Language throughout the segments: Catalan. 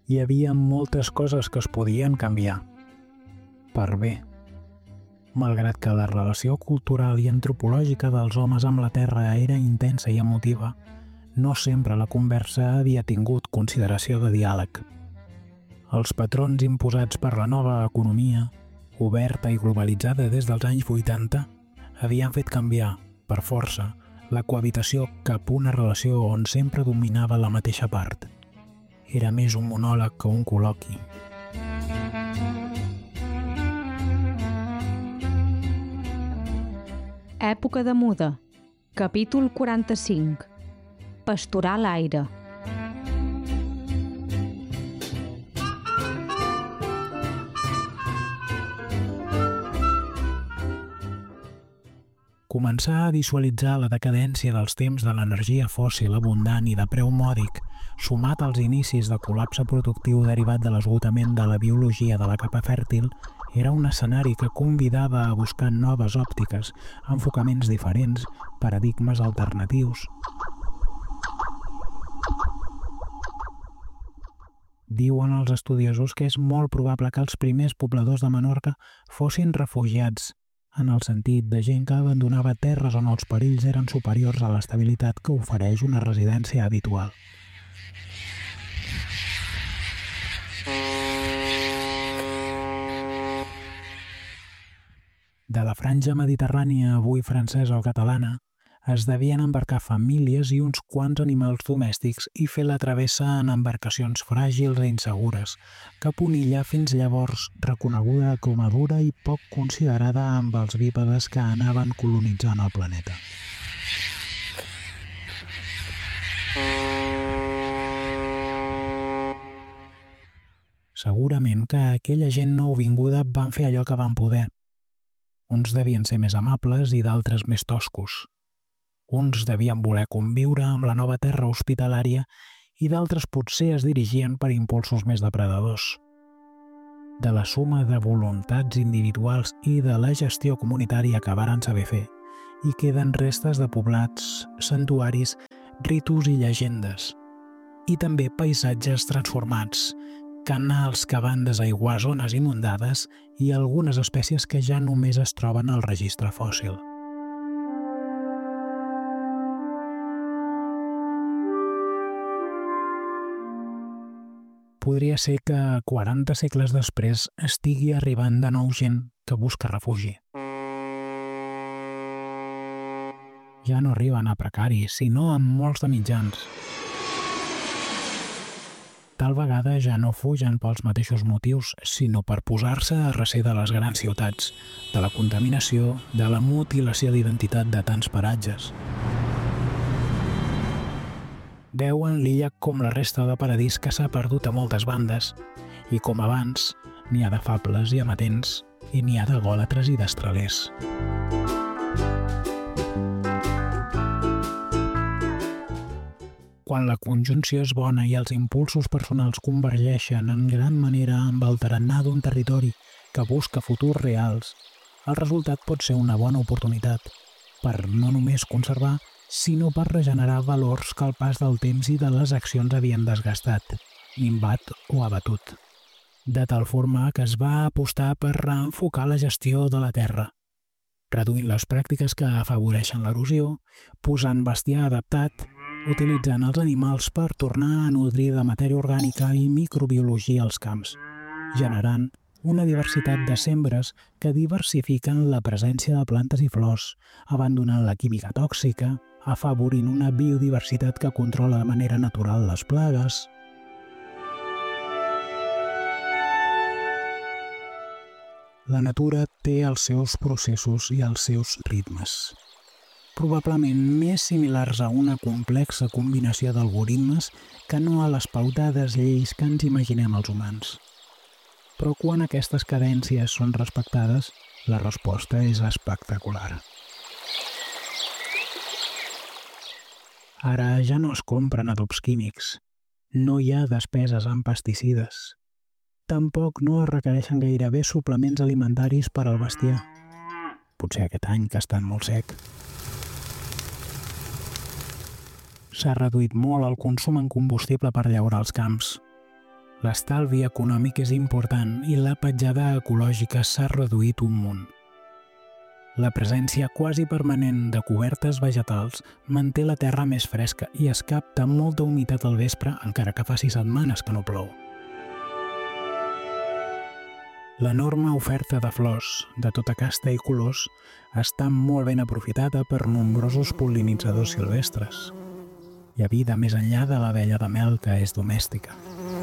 hi havia moltes coses que es podien canviar. Per bé. Malgrat que la relació cultural i antropològica dels homes amb la Terra era intensa i emotiva, no sempre la conversa havia tingut consideració de diàleg. Els patrons imposats per la nova economia, oberta i globalitzada des dels anys 80, havien fet canviar, per força, la cohabitació cap a una relació on sempre dominava la mateixa part. Era més un monòleg que un col·loqui. Època de muda. Capítol 45. Pasturar l'aire. Començar a visualitzar la decadència dels temps de l'energia fòssil abundant i de preu mòdic, sumat als inicis de col·lapse productiu derivat de l'esgotament de la biologia de la capa fèrtil, era un escenari que convidava a buscar noves òptiques, enfocaments diferents, paradigmes alternatius. Diuen els estudiosos que és molt probable que els primers pobladors de Menorca fossin refugiats, en el sentit de gent que abandonava terres on els perills eren superiors a l'estabilitat que ofereix una residència habitual. De la franja mediterrània, avui francesa o catalana, es devien embarcar famílies i uns quants animals domèstics i fer la travessa en embarcacions fràgils i insegures, cap a una illa fins llavors reconeguda com a dura i poc considerada amb els bípedes que anaven colonitzant el planeta. Segurament que aquella gent nouvinguda van fer allò que van poder. Uns devien ser més amables i d'altres més toscos. Uns devien voler conviure amb la nova terra hospitalària i d'altres potser es dirigien per impulsos més depredadors. De la suma de voluntats individuals i de la gestió comunitària que varen saber fer, hi queden restes de poblats, santuaris, ritus i llegendes, i també paisatges transformats, canals que van desaiguar zones inundades i algunes espècies que ja només es troben al registre fòssil. Podria ser que 40 segles després estigui arribant de nou gent que busca refugi. Ja no arriben a precaris, sinó amb molts de mitjans. Tal vegada ja no fugen pels mateixos motius, sinó per posar-se a recer de les grans ciutats, de la contaminació, de la mutilació d'identitat de tants paratges. Veuen l'illa com la resta de paradís que s'ha perdut a moltes bandes, i com abans, n'hi ha de fables i amatents, i n'hi ha d'egòlatres i destralers. Quan la conjunció és bona i els impulsos personals convergeixen en gran manera amb el tarannà d'un territori que busca futurs reals, el resultat pot ser una bona oportunitat per no només conservar, sinó per regenerar valors que el pas del temps i de les accions havien desgastat, minvat o abatut. De tal forma que es va apostar per reenfocar la gestió de la terra, reduint les pràctiques que afavoreixen l'erosió, posant bestiar adaptat, utilitzant els animals per tornar a nodrir de matèria orgànica i microbiologia als camps, generant una diversitat de sembres que diversifiquen la presència de plantes i flors, abandonant la química tòxica, afavorint una biodiversitat que controla de manera natural les plagues. La natura té els seus processos i els seus ritmes, probablement més similars a una complexa combinació d'algoritmes que no a les pautades lleis que ens imaginem els humans. Però quan aquestes cadències són respectades, la resposta és espectacular. Ara ja no es compren adobs químics, no hi ha despeses en pesticides. Tampoc no es requereixen gairebé suplements alimentaris per al bestiar. Potser aquest any que està molt sec. S'ha reduït molt el consum en combustible per llaurar els camps. L'estalvi econòmic és important i la petjada ecològica s'ha reduït un munt. La presència quasi permanent de cobertes vegetals manté la terra més fresca i es capta molta humitat al vespre, encara que faci setmanes que no plou. L'enorme oferta de flors, de tota casta i colors, està molt ben aprofitada per nombrosos pol·linitzadors silvestres. Hi ha vida més enllà de l'abella de mel que és domèstica.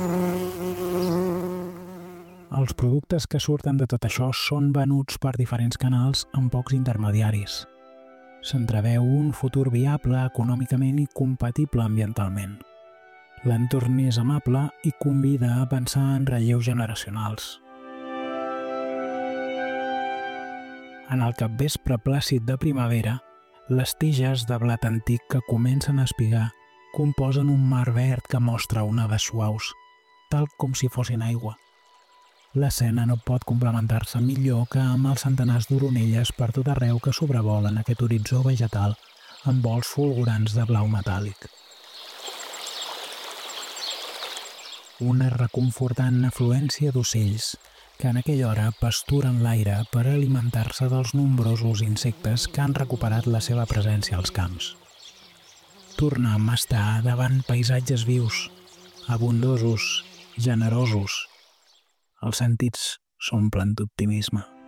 Els productes que surten de tot això són venuts per diferents canals amb pocs intermediaris. S'entreveu un futur viable econòmicament i compatible ambientalment. L'entorn és amable i convida a pensar en relleus generacionals. En el capvespre plàcid de primavera, les tiges de blat antic que comencen a espigar composen un mar verd que mostra onades suaus, tal com si fossin aigua. L'escena no pot complementar-se millor que amb els centenars d'oronelles per tot arreu que sobrevolen aquest horitzó vegetal amb vols fulgurants de blau metàl·lic. Una reconfortant afluència d'ocells que en aquella hora pasturen l'aire per alimentar-se dels nombrosos insectes que han recuperat la seva presència als camps. Tornem a estar davant paisatges vius, abundosos, generosos. Els sentits s'omplen d'optimisme.